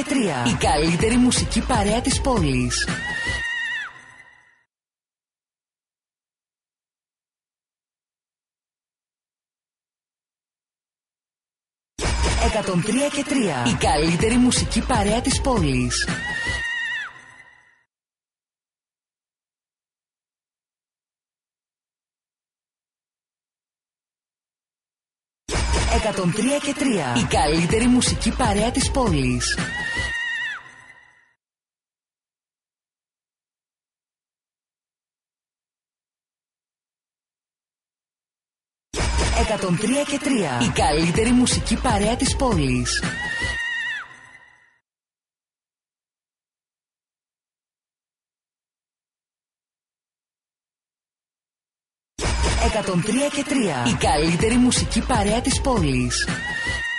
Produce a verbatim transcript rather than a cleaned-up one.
τρία. Η καλύτερη μουσική παρέα της πόλης. εκατόν τρία και τρία. Η καλύτερη μουσική παρέα της πόλης. εκατόν τρία και τρία. Η καλύτερη μουσική παρέα της πόλης. εκατόν τρία και τρία. Η καλύτερη μουσική παρέα της πόλης. εκατόν τρία και τρία. Η καλύτερη μουσική παρέα της πόλης.